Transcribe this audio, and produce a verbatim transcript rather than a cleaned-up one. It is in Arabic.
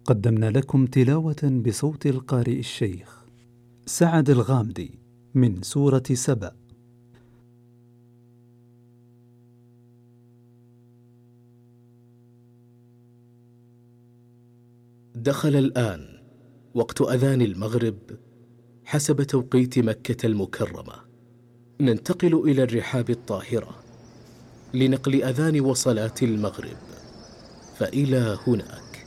قدمنا لكم تلاوة بصوت القارئ الشيخ سعد الغامدي من سورة سبأ. دخل الآن وقت أذان المغرب حسب توقيت مكة المكرمة. ننتقل إلى الرحاب الطاهرة لنقل أذان وصلاة المغرب، فإلى هناك.